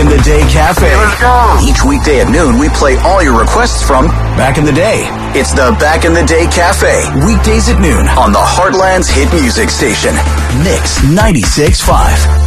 in the Day Cafe. Let's go. Each weekday at noon, we play all your requests from back in the day. It's the Back in the Day Cafe. Weekdays at noon on the Heartland's hit music station, Mix 96.5.